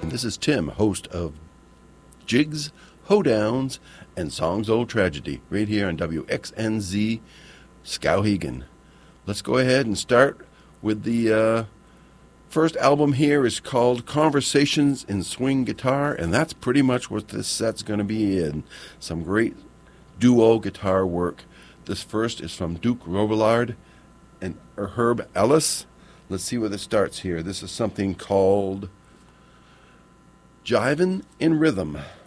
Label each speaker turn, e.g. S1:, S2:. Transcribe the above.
S1: This is Tim, host of Jigs, Hoedowns, and Songs Old Tragedy, right here on WXNZ Skowhegan. Let's go ahead and start with the first album here is called Conversations in Swing Guitar, and that's pretty much what this set's going to be in. Some great duo guitar work. This first is from Duke Robillard and Herb Ellis. Let's see where this starts here. This is something called Jivin' in Rhythm.